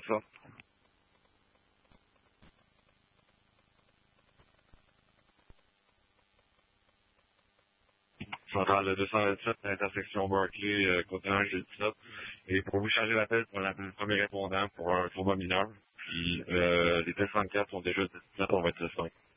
ça. Centrale de 227, intersection Barclay, côté 1, j'ai 17. Et pour vous changer l'appel pour l'appel premier répondant pour un trauma mineur. Puis les tests 34 sont déjà 17, on va être 5.